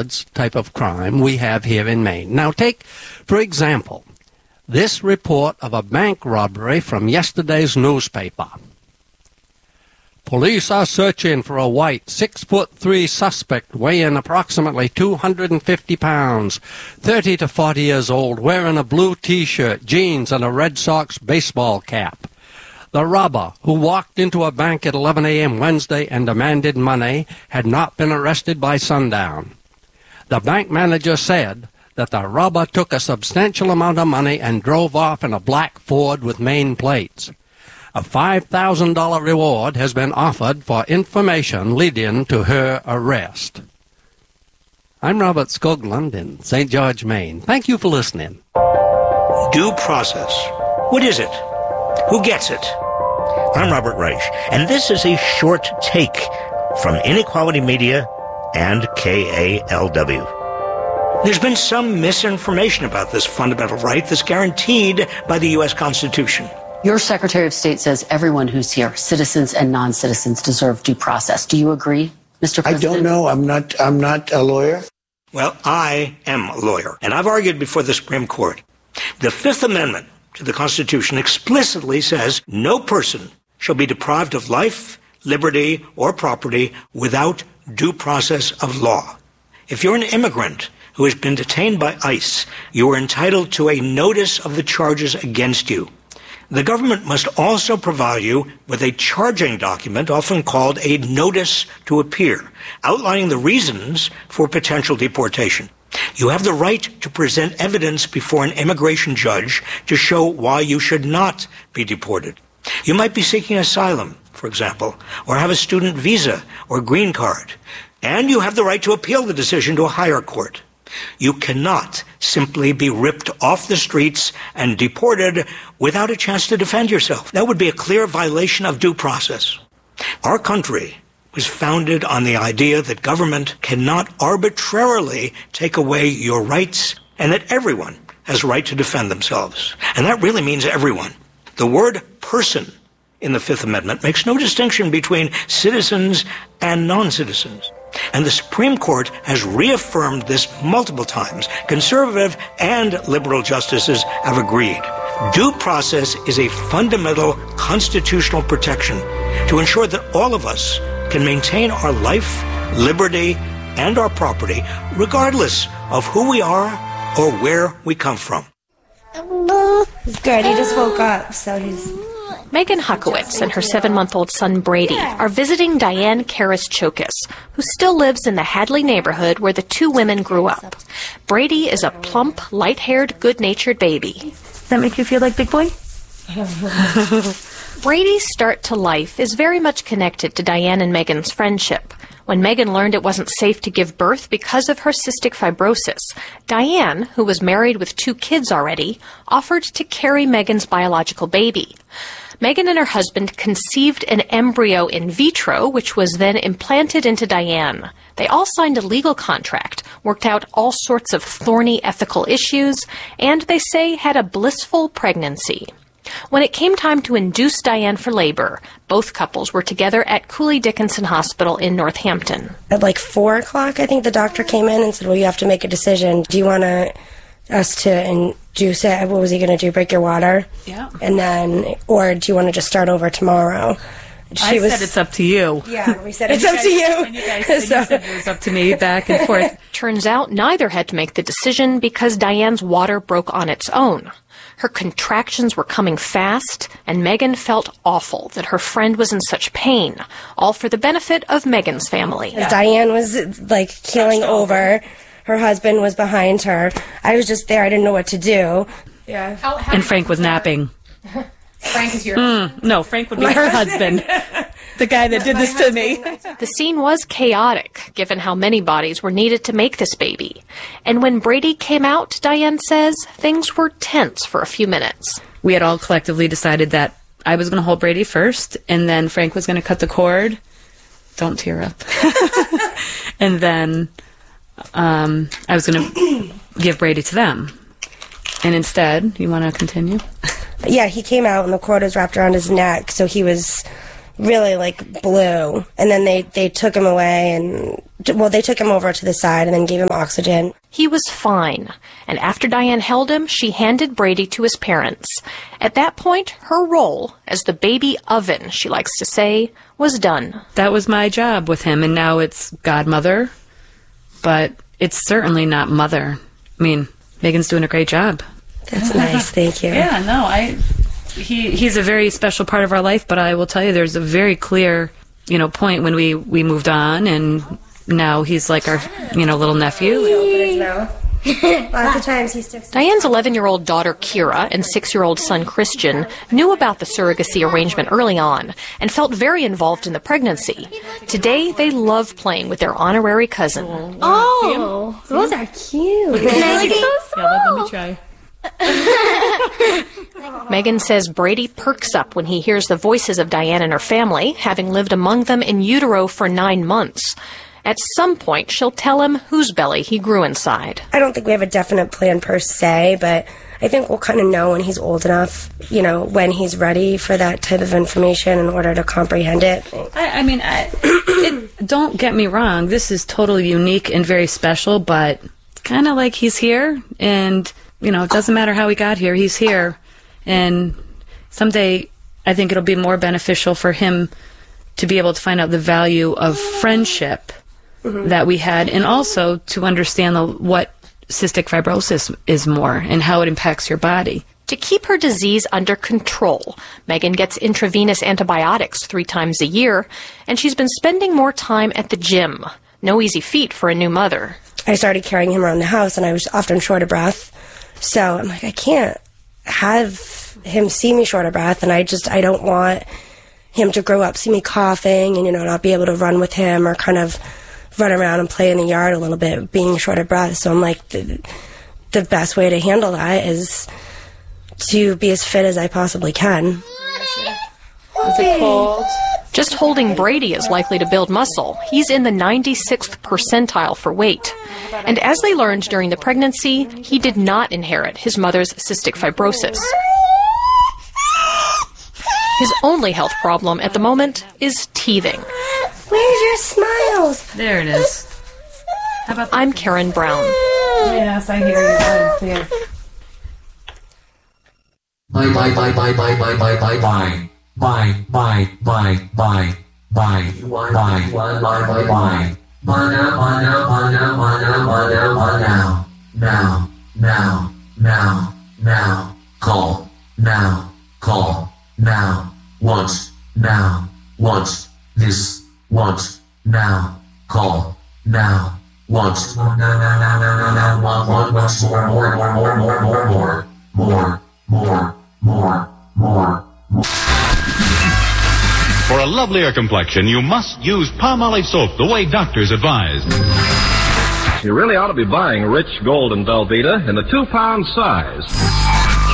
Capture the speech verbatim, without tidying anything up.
methods type of crime we have here in Maine. Now take, for example, this report of a bank robbery from yesterday's newspaper. Police are searching for a white, six foot three suspect weighing approximately two hundred fifty pounds, thirty to forty years old, wearing a blue T-shirt, jeans, and a Red Sox baseball cap. The robber, who walked into a bank at eleven a.m. Wednesday and demanded money, had not been arrested by sundown. The bank manager said that the robber took a substantial amount of money and drove off in a black Ford with Maine plates. A five thousand dollars reward has been offered for information leading to her arrest. I'm Robert Skoglund in Saint George, Maine. Thank you for listening. Due process. What is it? Who gets it? I'm Robert Reich, and this is a short take from Inequality Media and K A L W. There's been some misinformation about this fundamental right that's guaranteed by the U S Constitution. Your Secretary of State says everyone who's here, citizens and non-citizens, deserve due process. Do you agree, Mister President? I don't know. I'm not, I'm not a lawyer. Well, I am a lawyer, and I've argued before the Supreme Court. The Fifth Amendment to the Constitution explicitly says no person shall be deprived of life, liberty, or property without due process of law. If you're an immigrant who has been detained by ICE, you are entitled to a notice of the charges against you. The government must also provide you with a charging document, often called a notice to appear, outlining the reasons for potential deportation. You have the right to present evidence before an immigration judge to show why you should not be deported. You might be seeking asylum, for example, or have a student visa or green card, and you have the right to appeal the decision to a higher court. You cannot simply be ripped off the streets and deported without a chance to defend yourself. That would be a clear violation of due process. Our country was founded on the idea that government cannot arbitrarily take away your rights and that everyone has a right to defend themselves. And that really means everyone. The word person in the Fifth Amendment makes no distinction between citizens and non-citizens. And the Supreme Court has reaffirmed this multiple times. Conservative and liberal justices have agreed. Due process is a fundamental constitutional protection to ensure that all of us can maintain our life, liberty, and our property, regardless of who we are or where we come from. He's good. He just woke up, so he's... Megan Huckowitz and her seven-month-old son Brady are visiting Diane Karas-Chokas, who still lives in the Hadley neighborhood where the two women grew up. Brady is a plump, light-haired, good-natured baby. Does that make you feel like big boy? Brady's start to life is very much connected to Diane and Megan's friendship. When Megan learned it wasn't safe to give birth because of her cystic fibrosis, Diane, who was married with two kids already, offered to carry Megan's biological baby. Megan and her husband conceived an embryo in vitro, which was then implanted into Diane. They all signed a legal contract, worked out all sorts of thorny ethical issues, and they say had a blissful pregnancy. When it came time to induce Diane for labor, both couples were together at Cooley Dickinson Hospital in Northampton. At like four o'clock, I think the doctor came in and said, well, you have to make a decision. Do you want to, us to induce it? What was he going to do, break your water? Yeah. And then, or do you want to just start over tomorrow? She I was, said it's up to you. Yeah, we said it's up guys, to you. And you guys said, so. you said it was up to me, back and forth. Turns out neither had to make the decision because Diane's water broke on its own. Her contractions were coming fast, and Megan felt awful that her friend was in such pain, all for the benefit of Megan's family. Yeah. Diane was, like, keeling over. Her husband was behind her. I was just there. I didn't know what to do. Yeah. How, how and Frank was napping. Frank is your mm, No, Frank would be My her husband. The guy that did this to me. The scene was chaotic, given how many bodies were needed to make this baby. And when Brady came out, Diane says, things were tense for a few minutes. We had all collectively decided that I was going to hold Brady first, and then Frank was going to cut the cord. Don't tear up. And then um, I was going to give Brady to them. And instead, you want to continue? Yeah, he came out and the cord was wrapped around his neck, so he was really like blue. And then they, they took him away and, well, they took him over to the side and then gave him oxygen. He was fine, and after Diane held him, she handed Brady to his parents. At that point, her role as the baby oven, she likes to say, was done. That was my job with him, and now it's godmother, but it's certainly not mother. I mean, Megan's doing a great job. That's nice, thank you. Yeah, no, I... He he's a very special part of our life, but I will tell you, there's a very clear, you know, point when we, we moved on, and now he's like our, you know, little nephew. Open his mouth. Lots of times he sticks. Diane's eleven-year-old daughter, Kira, and six-year-old son, Christian, knew about the surrogacy arrangement early on and felt very involved in the pregnancy. Today, they love playing with their honorary cousin. Oh, those are cute. Yeah, let, let me try. Megan says Brady perks up when he hears the voices of Diane and her family, having lived among them in utero for nine months. At some point, she'll tell him whose belly he grew inside. I don't think we have a definite plan per se, but I think we'll kind of know when he's old enough, you know, when he's ready for that type of information in order to comprehend it. I, I mean, I, it, don't get me wrong. This is totally unique and very special, but it's kind of like he's here, and, you know, it doesn't matter how he got here. He's here, and someday I think it'll be more beneficial for him to be able to find out the value of friendship mm-hmm. that we had, and also to understand the, what cystic fibrosis is more and how it impacts your body. To keep her disease under control, Megan gets intravenous antibiotics three times a year, and she's been spending more time at the gym. No easy feat for a new mother. I started carrying him around the house, and I was often short of breath. So I'm like, I can't have him see me short of breath, and I just, I don't want him to grow up, see me coughing, and, you know, not be able to run with him or kind of run around and play in the yard a little bit, being short of breath. So I'm like, the, the best way to handle that is to be as fit as I possibly can. Is it cold? Just holding Brady is likely to build muscle. He's in the ninety-sixth percentile for weight. And as they learned during the pregnancy, he did not inherit his mother's cystic fibrosis. His only health problem at the moment is teething. Where's your smiles? There it is. How about that? I'm Karen Brown. Yes, I hear you. Loud and clear. Bye bye bye bye bye bye bye bye bye. Bye bye bye bye bye bye bye bye bye bye. Bye now, bye now, bye now, bye now, bye now, bye now. Now, now, now, now. Call. Now, call. Now. Once. Now. Once. This. Once. Now. Call. Now. Once. Now, now, now, now, now, now. One, one, once more, more, more, more, more, more, more. More, more, more, more, more. For a lovelier complexion, you must use Palmolive soap the way doctors advise. You really ought to be buying Rich Gold and Velveeta in the two-pound size.